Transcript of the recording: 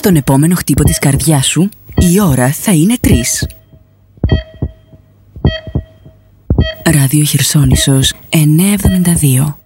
στον επόμενο χτύπο της καρδιάς σου, η ώρα θα είναι 3. Ράδιο Χερσόνησος 972.